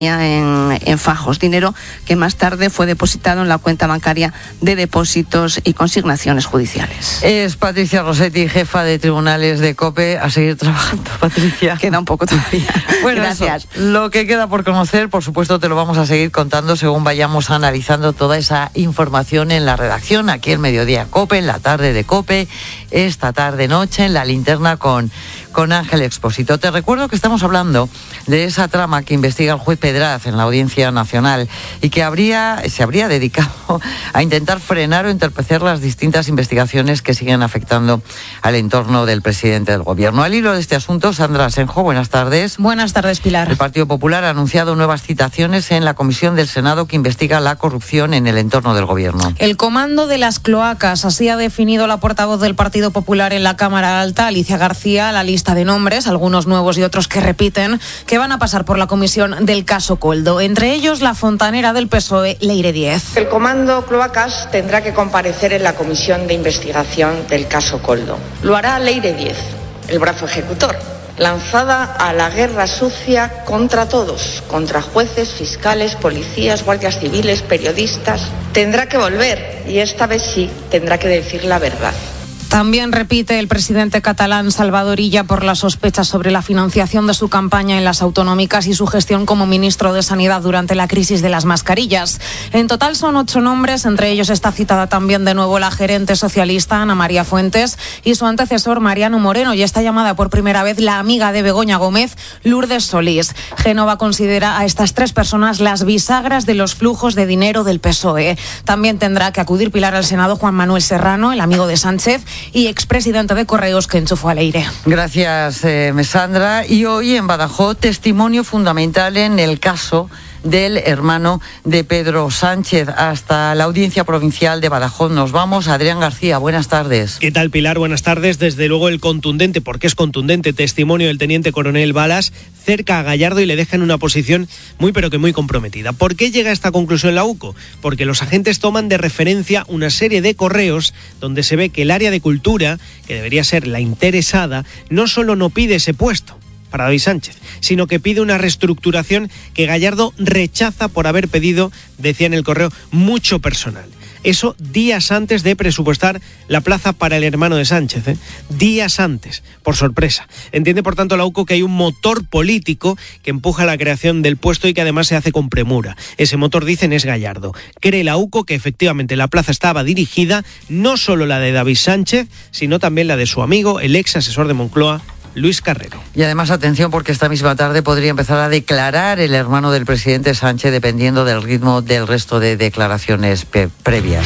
en fajos, dinero que más tarde fue depositado en la cuenta bancaria de depósitos y consignaciones judiciales. Es Patricia Rossetti, jefa de tribunales de COPE. A seguir trabajando, Patricia. Queda un poco todavía. Bueno, gracias. Eso, lo que queda por conocer, por supuesto, te lo vamos a seguir contando según vayamos analizando toda esa información en la redacción, aquí en Mediodía COPE, en la tarde de COPE, esta tarde-noche en la linterna con Ángel Expósito. Te recuerdo que estamos hablando de esa trama que investiga el juez Pedraz en la Audiencia Nacional y que se habría dedicado a intentar frenar o entorpecer las distintas investigaciones que siguen afectando al entorno del presidente del Gobierno. Al hilo de este asunto, Sandra Asenjo, buenas tardes. Buenas tardes, Pilar. El Partido Popular ha anunciado nuevas citaciones en la comisión del Senado que investiga la corrupción en el entorno del Gobierno. El comando de las cloacas, así ha definido la portavoz del Partido Popular en la Cámara Alta, Alicia García, la lista de nombres, algunos nuevos y otros que repiten, que van a pasar por la comisión del caso Koldo. Entre ellos, la fontanera del PSOE, Leire Díez. El comando Cloacas tendrá que comparecer en la comisión de investigación del caso Koldo. Lo hará Leire Díez, el brazo ejecutor, lanzada a la guerra sucia contra todos, contra jueces, fiscales, policías, guardias civiles, periodistas. Tendrá que volver y esta vez sí tendrá que decir la verdad. También repite el presidente catalán Salvador Illa por las sospechas sobre la financiación de su campaña en las autonómicas y su gestión como ministro de Sanidad durante la crisis de las mascarillas. En total son 8 nombres, entre ellos está citada también de nuevo la gerente socialista Ana María Fuentes y su antecesor Mariano Moreno, y está llamada por primera vez la amiga de Begoña Gómez, Lourdes Solís. Génova considera a estas 3 personas las bisagras de los flujos de dinero del PSOE. También tendrá que acudir Pilar al Senado Juan Manuel Serrano, el amigo de Sánchez, y expresidente de Correos, que enchufó a Leire. Gracias, Sandra. Y hoy en Badajoz, testimonio fundamental en el caso del hermano de Pedro Sánchez. Hasta la Audiencia Provincial de Badajoz nos vamos. Adrián García, buenas tardes. ¿Qué tal, Pilar? Buenas tardes. Desde luego el contundente, porque es contundente, testimonio del teniente coronel Balas cerca a Gallardo y le deja en una posición muy pero que muy comprometida. ¿Por qué llega a esta conclusión la UCO? Porque los agentes toman de referencia una serie de correos donde se ve que el área de cultura, que debería ser la interesada, no solo no pide ese puesto para David Sánchez, sino que pide una reestructuración que Gallardo rechaza por haber pedido, decía en el correo, mucho personal. Eso días antes de presupuestar la plaza para el hermano de Sánchez, días antes, por sorpresa. Entiende, por tanto, la UCO que hay un motor político que empuja la creación del puesto y que además se hace con premura. Ese motor, dicen, es Gallardo. Cree la UCO que efectivamente la plaza estaba dirigida, no solo la de David Sánchez, sino también la de su amigo, el ex asesor de Moncloa, Luis Carrero. Y además, atención, porque esta misma tarde podría empezar a declarar el hermano del presidente Sánchez, dependiendo del ritmo del resto de declaraciones previas.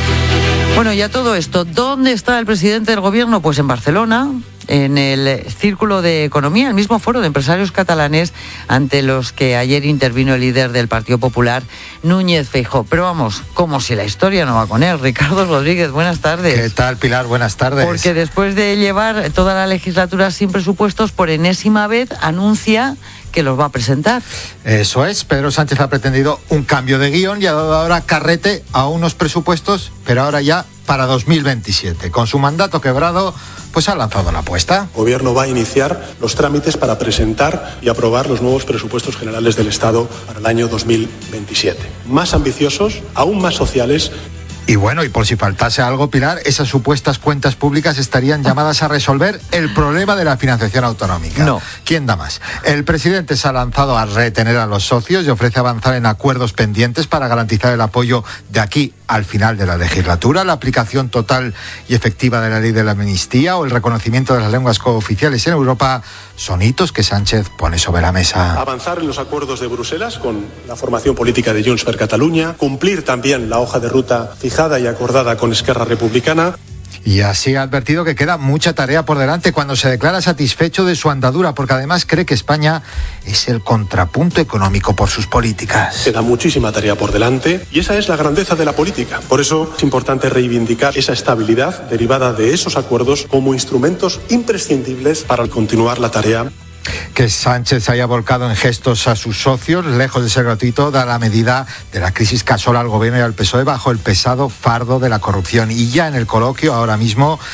Bueno, y a todo esto, ¿dónde está el presidente del Gobierno? Pues en Barcelona, en el Círculo de Economía, el mismo foro de empresarios catalanes ante los que ayer intervino el líder del Partido Popular, Núñez Feijóo. Pero vamos, como si la historia no va con él. Ricardo Rodríguez, buenas tardes. ¿Qué tal, Pilar? Buenas tardes. Porque después de llevar toda la legislatura sin presupuestos, por enésima vez anuncia que los va a presentar. Eso es, Pedro Sánchez ha pretendido un cambio de guión y ha dado ahora carrete a unos presupuestos, pero ahora ya para 2027. Con su mandato quebrado, pues ha lanzado la apuesta. El Gobierno va a iniciar los trámites para presentar y aprobar los nuevos presupuestos generales del Estado para el año 2027. Más ambiciosos, aún más sociales. Y bueno, y por si faltase algo, Pilar, esas supuestas cuentas públicas estarían llamadas a resolver el problema de la financiación autonómica. No. ¿Quién da más? El presidente se ha lanzado a retener a los socios y ofrece avanzar en acuerdos pendientes para garantizar el apoyo de aquí al final de la legislatura, la aplicación total y efectiva de la ley de la amnistía o el reconocimiento de las lenguas cooficiales en Europa son hitos que Sánchez pone sobre la mesa. Avanzar en los acuerdos de Bruselas con la formación política de Junts per Catalunya, cumplir también la hoja de ruta fijada y acordada con Esquerra Republicana. Y así ha advertido que queda mucha tarea por delante cuando se declara satisfecho de su andadura, porque además cree que España es el contrapunto económico por sus políticas. Queda muchísima tarea por delante y esa es la grandeza de la política. Por eso es importante reivindicar esa estabilidad derivada de esos acuerdos como instrumentos imprescindibles para continuar la tarea. Que Sánchez se haya volcado en gestos a sus socios, lejos de ser gratuito, da la medida de la crisis que asola al Gobierno y al PSOE bajo el pesado fardo de la corrupción. Y ya en el coloquio, ahora mismo,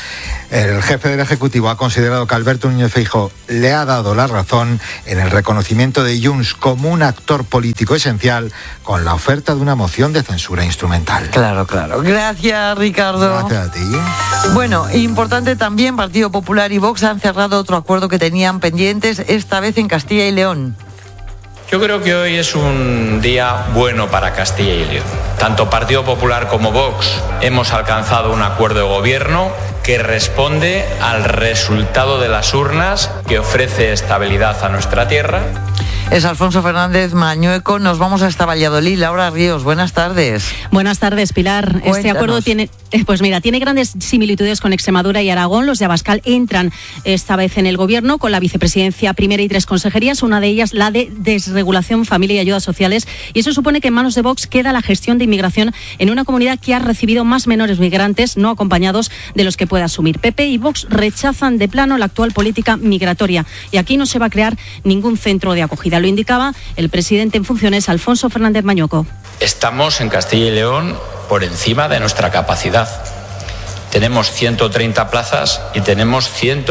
El jefe del Ejecutivo ha considerado que Alberto Núñez Feijóo le ha dado la razón en el reconocimiento de Junts como un actor político esencial con la oferta de una moción de censura instrumental. Claro. Gracias, Ricardo. Gracias a ti. Bueno, importante también, Partido Popular y Vox han cerrado otro acuerdo que tenían pendientes, esta vez en Castilla y León. Yo creo que hoy es un día bueno para Castilla y León. Tanto Partido Popular como Vox hemos alcanzado un acuerdo de gobierno que responde al resultado de las urnas, que ofrece estabilidad a nuestra tierra. Es Alfonso Fernández Mañueco. Nos vamos hasta Valladolid. Laura Ríos, buenas tardes. Buenas tardes, Pilar. Cuéntanos. Este acuerdo tiene grandes similitudes con Extremadura y Aragón. Los de Abascal entran esta vez en el gobierno con la vicepresidencia primera y 3 consejerías, una de ellas la de desregulación, familia y ayudas sociales. Y eso supone que en manos de Vox queda la gestión de inmigración en una comunidad que ha recibido más menores migrantes no acompañados de los que puede asumir. PP y Vox rechazan de plano la actual política migratoria y aquí no se va a crear ningún centro de acogida. Lo indicaba el presidente en funciones, Alfonso Fernández Mañueco. Estamos en Castilla y León por encima de nuestra capacidad. Tenemos 130 plazas y tenemos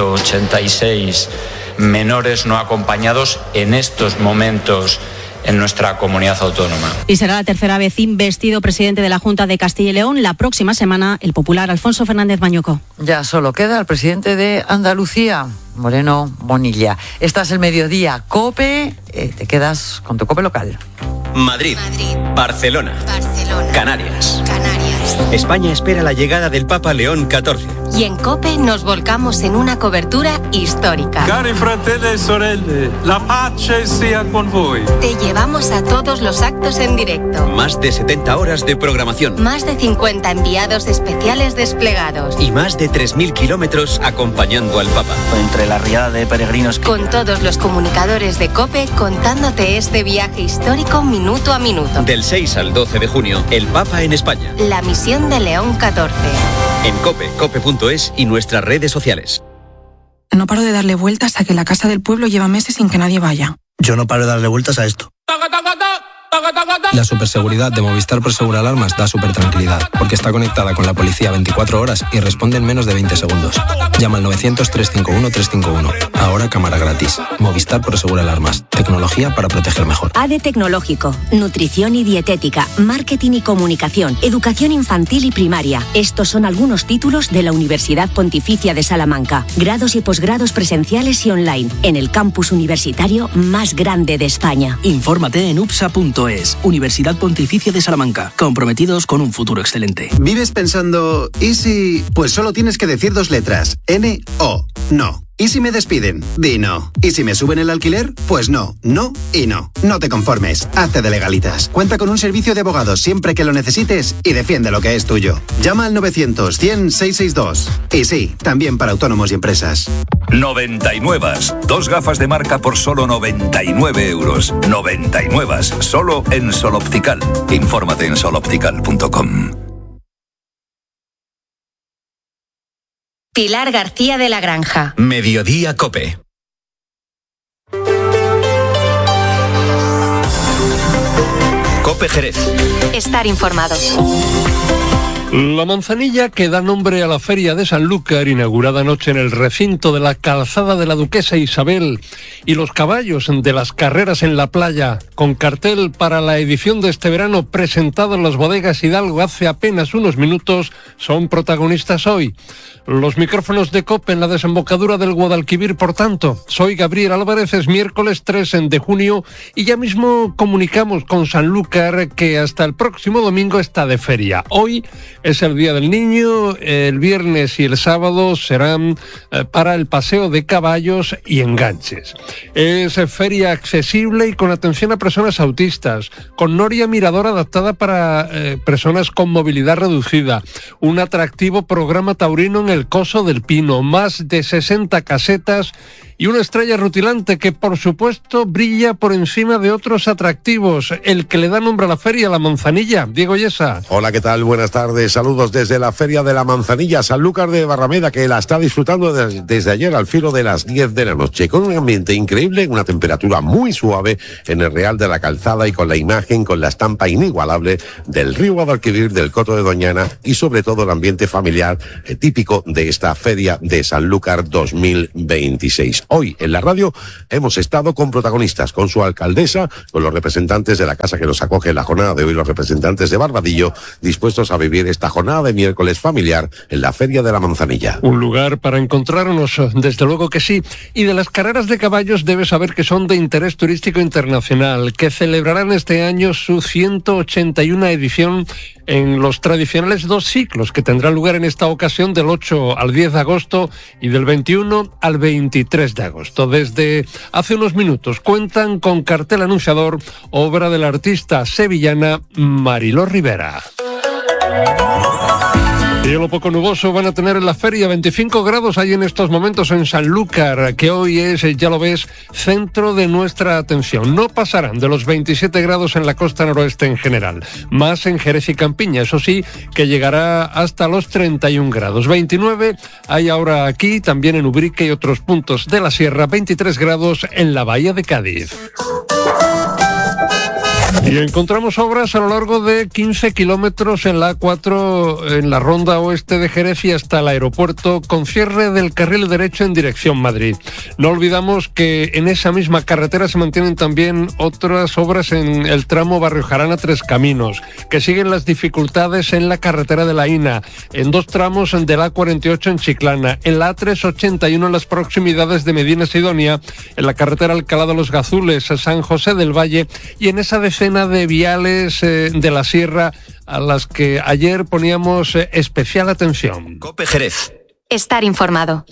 186 menores no acompañados en estos momentos en nuestra comunidad autónoma. Y será la tercera vez investido presidente de la Junta de Castilla y León. La próxima semana, el popular Alfonso Fernández Mañueco. Ya solo queda el presidente de Andalucía, Moreno Bonilla. Estás el mediodía, COPE, te quedas con tu COPE local. Madrid, Barcelona, Canarias. España espera la llegada del Papa León XIV. Y en COPE nos volcamos en una cobertura histórica. Cari fratelli e sorelle, la pace sia con voi. Te llevamos a todos los actos en directo. Más de 70 horas de programación. Más de 50 enviados especiales desplegados. Y más de 3.000 kilómetros acompañando al Papa. Entre la riada de peregrinos. Con todos los comunicadores de COPE contándote este viaje histórico minuto a minuto. Del 6 al 12 de junio, el Papa en España. La misión de León XIV. En COPE, cope.es y nuestras redes sociales. No paro de darle vueltas a que la casa del pueblo lleva meses sin que nadie vaya. Yo no paro de darle vueltas a esto. La superseguridad de Movistar Prosegur Alarmas da supertranquilidad, porque está conectada con la policía 24 horas y responde en menos de 20 segundos. Llama al 900-351-351. Ahora cámara gratis. Movistar Prosegur Alarmas. Tecnología para proteger mejor. ADE Tecnológico, nutrición y dietética, marketing y comunicación, educación infantil y primaria. Estos son algunos títulos de la Universidad Pontificia de Salamanca. Grados y posgrados presenciales y online, en el campus universitario más grande de España. Infórmate en upsa.es. Universidad Pontificia de Salamanca, comprometidos con un futuro excelente. ¿Vives pensando, ¿y si? Pues solo tienes que decir 2 letras, N-O, no. ¿Y si me despiden? Di no. ¿Y si me suben el alquiler? Pues no, no y no. No te conformes, hazte de legalitas. Cuenta con un servicio de abogados siempre que lo necesites y defiende lo que es tuyo. Llama al 900-100-662. Y sí, también para autónomos y empresas. 99. 2 gafas de marca por solo 99 euros. 99. Solo en Sol Optical. Infórmate en soloptical.com. Pilar García de la Granja. Mediodía COPE. COPE Jerez. Estar informados. La manzanilla que da nombre a la Feria de Sanlúcar, inaugurada anoche en el recinto de la Calzada de la Duquesa Isabel, y los caballos de las carreras en la playa, con cartel para la edición de este verano presentado en las bodegas Hidalgo hace apenas unos minutos, son protagonistas hoy. Los micrófonos de COPE en la desembocadura del Guadalquivir, por tanto. Soy Gabriel Álvarez, es miércoles 3 de junio y ya mismo comunicamos con Sanlúcar que hasta el próximo domingo está de feria. Hoy es el Día del Niño, el viernes y el sábado serán para el paseo de caballos y enganches. Es feria accesible y con atención a personas autistas, con noria mirador adaptada para personas con movilidad reducida, un atractivo programa taurino en el Coso del Pino, más de 60 casetas y una estrella rutilante que, por supuesto, brilla por encima de otros atractivos, el que le da nombre a la feria, la Manzanilla. Diego Yesa. Hola, ¿qué tal? Buenas tardes. Saludos desde la Feria de la Manzanilla, Sanlúcar de Barrameda, que la está disfrutando desde ayer al filo de las 10 de la noche, con un ambiente increíble, una temperatura muy suave en el Real de la Calzada y con la imagen, con la estampa inigualable del río Guadalquivir, del Coto de Doñana y sobre todo el ambiente familiar típico de esta Feria de Sanlúcar 2026. Hoy en la radio hemos estado con protagonistas, con su alcaldesa, con los representantes de la casa que nos acoge en la jornada de hoy, los representantes de Barbadillo, dispuestos a vivir esta jornada de miércoles familiar en la Feria de la Manzanilla. Un lugar para encontrarnos, desde luego que sí. Y de las carreras de caballos debes saber que son de interés turístico internacional, que celebrarán este año su 181 edición en los tradicionales 2 ciclos que tendrán lugar en esta ocasión del 8 al 10 de agosto y del 21 al 23 de agosto. Desde hace unos minutos cuentan con cartel anunciador, obra de la artista sevillana Mariló Rivera. Cielo poco nuboso van a tener en la feria, 25 grados hay en estos momentos en Sanlúcar, que hoy es, ya lo ves, centro de nuestra atención. No pasarán de los 27 grados en la costa noroeste en general, más en Jerez y Campiña, eso sí, que llegará hasta los 31 grados. 29 hay ahora aquí, también en Ubrique y otros puntos de la sierra, 23 grados en la bahía de Cádiz. Y encontramos obras a lo largo de 15 kilómetros en la A4, en la ronda oeste de Jerez y hasta el aeropuerto, con cierre del carril derecho en dirección Madrid. No olvidamos que en esa misma carretera se mantienen también otras obras en el tramo Barrio Jarana Tres Caminos, que siguen las dificultades en la carretera de la Ina, en 2 tramos de la A48 en Chiclana, en la A381 en las proximidades de Medina Sidonia, en la carretera Alcalá de los Gazules, San José del Valle y en esa decena de viales de la sierra a las que ayer poníamos especial atención. COPE Jerez. Estar informado.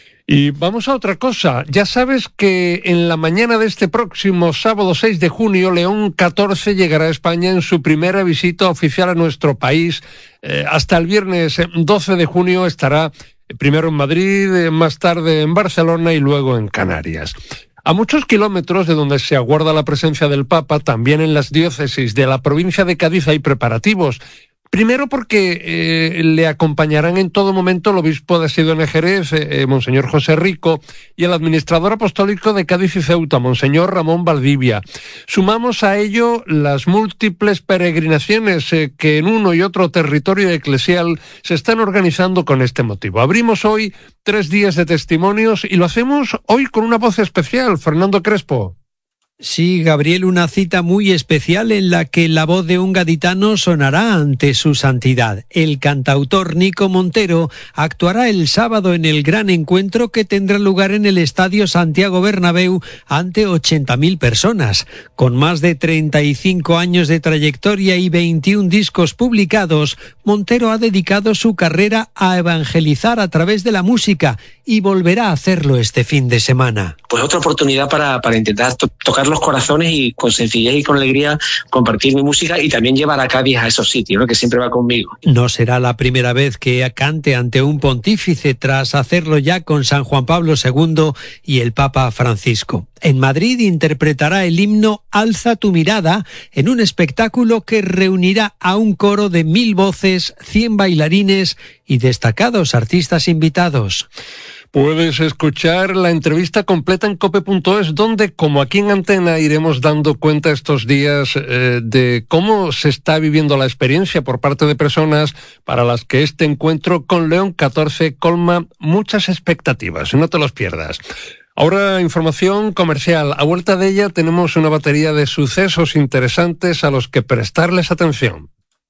Y vamos a otra cosa. Ya sabes que en la mañana de este próximo sábado 6 de junio, León XIV llegará a España en su primera visita oficial a nuestro país. Hasta el viernes 12 de junio estará primero en Madrid, más tarde en Barcelona y luego en Canarias. A muchos kilómetros de donde se aguarda la presencia del Papa, también en las diócesis de la provincia de Cádiz hay preparativos. Primero porque le acompañarán en todo momento el obispo de Sidón de Jerez, Monseñor José Rico, y el administrador apostólico de Cádiz y Ceuta, Monseñor Ramón Valdivia. Sumamos a ello las múltiples peregrinaciones que en uno y otro territorio eclesial se están organizando con este motivo. Abrimos hoy 3 días de testimonios y lo hacemos hoy con una voz especial, Fernando Crespo. Sí, Gabriel, una cita muy especial en la que la voz de un gaditano sonará ante su santidad. El cantautor Nico Montero actuará el sábado en el gran encuentro que tendrá lugar en el Estadio Santiago Bernabéu ante 80.000 personas. Con más de 35 años de trayectoria y 21 discos publicados, Montero ha dedicado su carrera a evangelizar a través de la música y volverá a hacerlo este fin de semana. Pues otra oportunidad para intentar tocar los corazones y con sencillez y con alegría compartir mi música y también llevar a Cádiz a esos sitios, ¿no?, que siempre va conmigo. No será la primera vez que cante ante un pontífice tras hacerlo ya con San Juan Pablo II y el Papa Francisco. En Madrid interpretará el himno Alza tu mirada en un espectáculo que reunirá a un coro de 1000 voces, 100 bailarines y destacados artistas invitados. Puedes escuchar la entrevista completa en cope.es, donde, como aquí en Antena, iremos dando cuenta estos días de cómo se está viviendo la experiencia por parte de personas para las que este encuentro con León XIV colma muchas expectativas. No te los pierdas. Ahora, información comercial. A vuelta de ella tenemos una batería de sucesos interesantes a los que prestarles atención.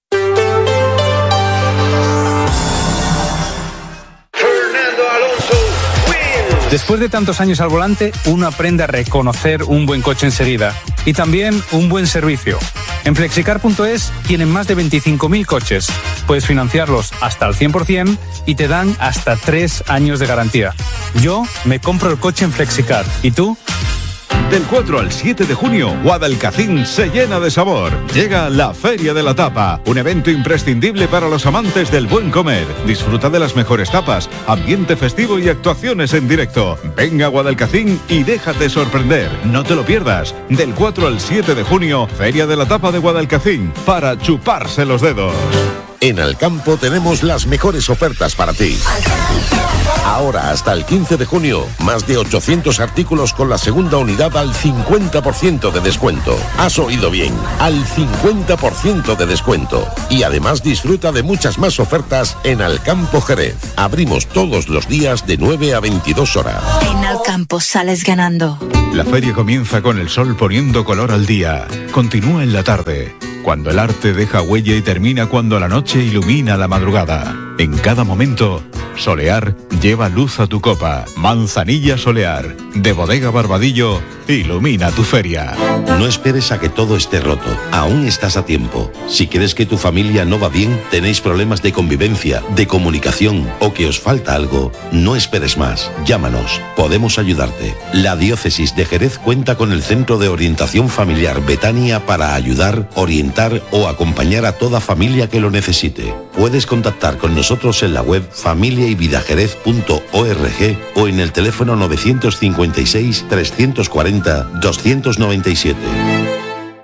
Después de tantos años al volante, uno aprende a reconocer un buen coche enseguida y también un buen servicio. En Flexicar.es tienen más de 25.000 coches. Puedes financiarlos hasta al 100% y te dan hasta 3 años de garantía. Yo me compro el coche en Flexicar. ¿Y tú? Del 4 al 7 de junio, Guadalcacín se llena de sabor. Llega la Feria de la Tapa, un evento imprescindible para los amantes del buen comer. Disfruta de las mejores tapas, ambiente festivo y actuaciones en directo. Venga a Guadalcacín y déjate sorprender. No te lo pierdas. Del 4 al 7 de junio, Feria de la Tapa de Guadalcacín, para chuparse los dedos. En Alcampo tenemos las mejores ofertas para ti. Ahora, hasta el 15 de junio, más de 800 artículos con la segunda unidad al 50% de descuento. Has oído bien, al 50% de descuento. Y además disfruta de muchas más ofertas en Alcampo Jerez. Abrimos todos los días de 9 a 22 horas. En Alcampo sales ganando. La feria comienza con el sol poniendo color al día. Continúa en la tarde, cuando el arte deja huella y termina cuando la noche ilumina la madrugada. En cada momento, Solear lleva luz a tu copa. Manzanilla Solear, de Bodega Barbadillo, ilumina tu feria. No esperes a que todo esté roto. Aún estás a tiempo. Si crees que tu familia no va bien, tenéis problemas de convivencia, de comunicación o que os falta algo, no esperes más. Llámanos. Podemos ayudarte. La Diócesis de Jerez cuenta con el Centro de Orientación Familiar Betania para ayudar, orientar o acompañar a toda familia que lo necesite. Puedes contactar con nosotros en la web familiayvidajerez.org o en el teléfono 956 340 297.